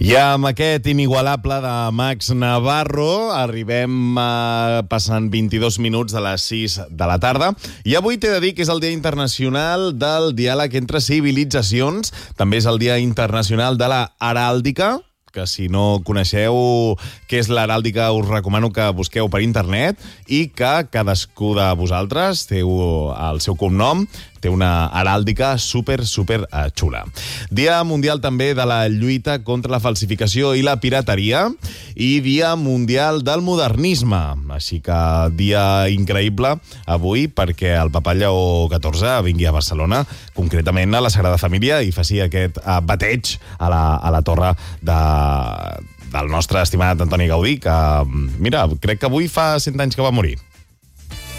I amb aquest inigualable de Max Navarro arribem passant 22 minuts de les 6 de la tarda. I avui t'he de dir que és el Dia Internacional del Diàleg entre Civilitzacions. També és el Dia Internacional de la Heràldica, que si no coneixeu què és l'heràldica us recomano que busqueu per internet i que cadascú de vosaltres té el seu cognom, té una heràldica super xula. Dia Mundial també de la lluita contra la falsificació i la pirateria i Dia Mundial del Modernisme. Així que dia increïble avui perquè el papa Lleó XIV vingui a Barcelona, concretament a la Sagrada Família, i faci aquest bateig a la torre del nostre estimat Antoni Gaudí, que, mira, crec que avui fa 100 anys que va morir.